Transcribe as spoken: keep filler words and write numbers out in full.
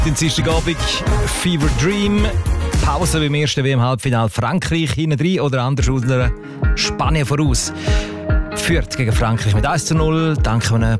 Den Dienstagabend Fever Dream. Pause beim ersten W M-Halbfinale. Frankreich hinten drin oder anders aus Spanien voraus. Führt gegen Frankreich mit eins zu null. Dank einem